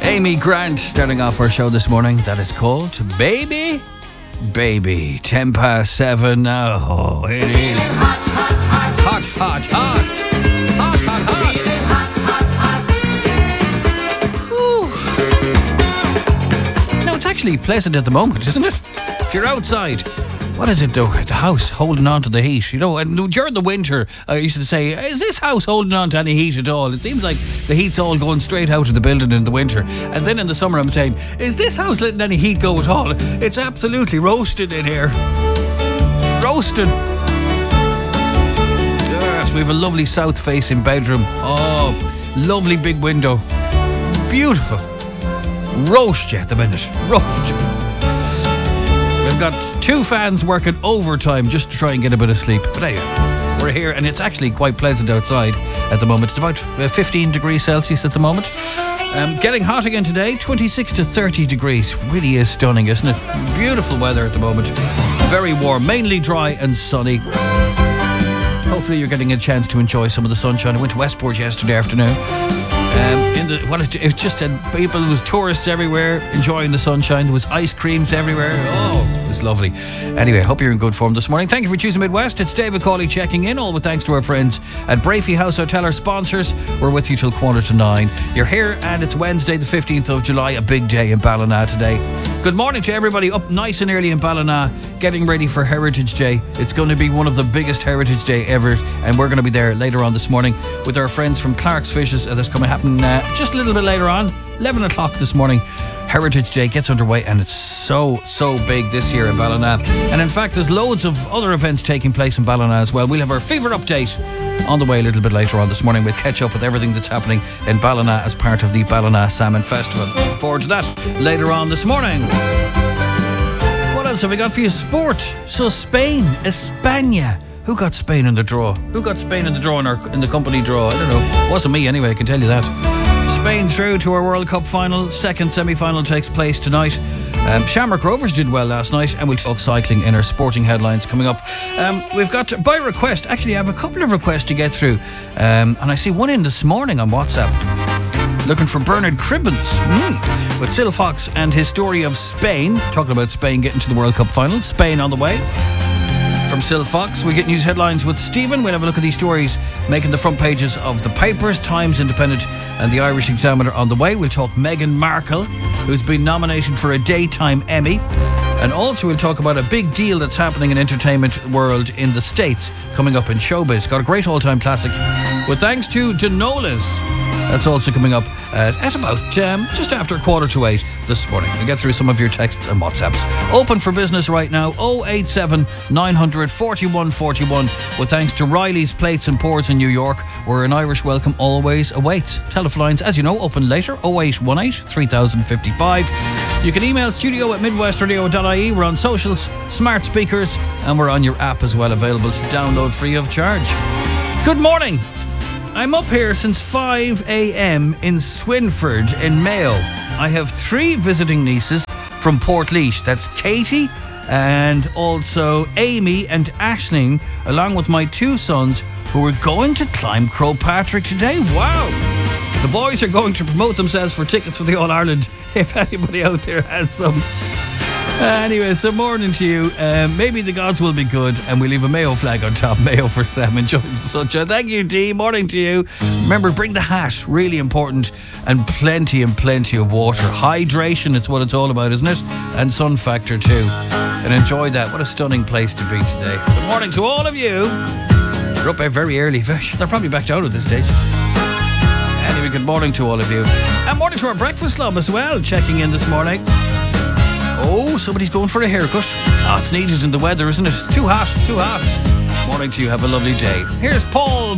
Amy Grant starting off our show this morning. That is called Baby, Baby. 7:10 now. Oh, it is hot, hot, hot. Hot, hot, hot. Hot, hot, hot. No, it's actually pleasant at the moment, isn't it? If you're outside. What is it though? The house holding on to the heat. You know, and during the winter, I used to say, is this house holding on to any heat at all? It seems like the heat's all going straight out of the building in the winter. And then in the summer, I'm saying, is this house letting any heat go at all? It's absolutely roasted in here. Roasted. Yes, we have a lovely south-facing bedroom. Oh, lovely big window. Beautiful. Roast you at the minute. Roast you. We've got 2 fans working overtime just to try and get a bit of sleep. But anyway, we're here and it's actually quite pleasant outside at the moment. It's about 15 degrees Celsius at the moment. Getting hot again today, 26 to 30 degrees. Really is stunning, isn't it? Beautiful weather at the moment. Very warm, mainly dry and sunny. Hopefully you're getting a chance to enjoy some of the sunshine. I went to Westport yesterday afternoon. It just had people, there was tourists everywhere enjoying the sunshine. There was ice creams everywhere. Oh, it was lovely. Anyway, I hope you're in good form this morning. Thank you for choosing Midwest. It's David Cawley checking in, all with thanks to our friends at Brafey House Hotel, our sponsors. We're with you till 8:45. You're here and it's Wednesday the 15th of July, a big day in Ballina today. Good morning to everybody up nice and early in Ballina, getting ready for Heritage Day. It's going to be one of the biggest Heritage Day ever, and we're going to be there later on this morning with our friends from Clark's Fishes. That's going to happen just a little bit later on, 11 o'clock this morning. Heritage Day gets underway and it's so big this year in Ballina. And in fact, there's loads of other events taking place in Ballina as well. We'll have our fever update on the way a little bit later on this morning. We'll catch up with everything that's happening in Ballina as part of the Ballina Salmon Festival. Looking forward to that later on this morning. What else have we got for you? Sport. So Spain, España. Who got Spain in the draw? Who got Spain in the draw in the company draw? I don't know. It wasn't me anyway, I can tell you that. Spain through to our World Cup final. Second semi-final takes place tonight. Shamrock Rovers did well last night, and we'll talk cycling in our sporting headlines coming up. We've got, by request, actually I have a couple of requests to get through, and I see one in this morning on WhatsApp. Looking for Bernard Cribbins with Sil Fox and his story of Spain, talking about Spain getting to the World Cup final. Spain on the way. From Sil Fox, we get news headlines with Stephen. We'll have a look at these stories making the front pages of the papers, Times, Independent and the Irish Examiner on the way. We'll talk Meghan Markle, who's been nominated for a Daytime Emmy. And also we'll talk about a big deal that's happening in entertainment world in the States coming up in showbiz. Got a great all-time classic with thanks to Danolas. That's also coming up at about just after 7:15 this morning. We'll get through some of your texts and WhatsApps. Open for business right now, 087 900 4141. With thanks to Riley's Plates and Pours in New York, where an Irish welcome always awaits. Telephone lines, as you know, open later, 0818 3055. You can email studio@midwestradio.ie. We're on socials, smart speakers, and we're on your app as well, available to download free of charge. Good morning. I'm up here since 5 a.m. in Swinford in Mayo. I have 3 visiting nieces from Portlaoise. That's Katie and also Amy and Aisling, along with my 2 sons who are going to climb Croagh Patrick today. Wow! The boys are going to promote themselves for tickets for the All-Ireland, if anybody out there has some. Anyway, so morning to you. Maybe the gods will be good and we leave a Mayo flag on top. Mayo for Sam. Enjoy the sunshine. Thank you, Dee. Morning to you. Remember, bring the hat. Really important. And plenty of water. Hydration, it's what it's all about, isn't it? And sun factor too. And enjoy that. What a stunning place to be today. Good morning to all of you. You're up there very early. They're probably back down at this stage. Anyway, good morning to all of you. And morning to our breakfast club as well. Checking in this morning. Oh, somebody's going for a haircut. Oh, it's needed in the weather, isn't it? It's too hot. Morning to you. Have a lovely day. Here's Paul